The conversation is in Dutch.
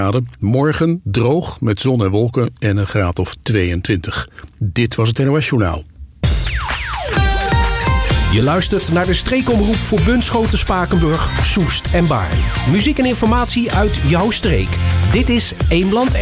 Morgen droog met zon en wolken en een graad of 22. Dit was het NOS Journaal. Je luistert naar de streekomroep voor Bunschoten, Spakenburg, Soest en Baarn. Muziek en informatie uit jouw streek. Dit is Eemland